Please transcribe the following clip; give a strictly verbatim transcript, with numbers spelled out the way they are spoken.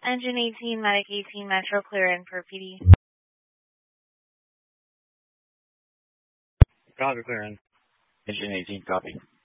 Engine eighteen, Medic eighteen, Metro, clear in for P D. Roger, clear in. Engine eighteen, copy.